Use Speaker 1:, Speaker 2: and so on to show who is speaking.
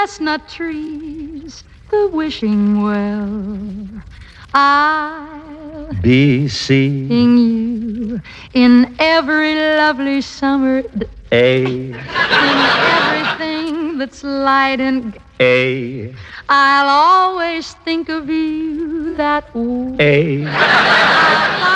Speaker 1: chestnut trees, the wishing well. I'll
Speaker 2: B, C,
Speaker 1: sing you in every lovely summer,
Speaker 2: A,
Speaker 1: in everything that's light and
Speaker 2: A,
Speaker 1: I'll always think of you that way.
Speaker 2: A.